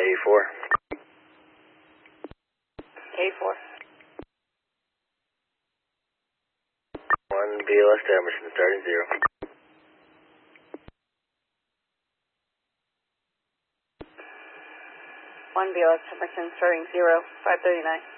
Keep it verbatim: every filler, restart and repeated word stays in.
A four. A four. One B L S to Emerson, starting zero. One B L S Emerson, starting zero, five thirty-nine.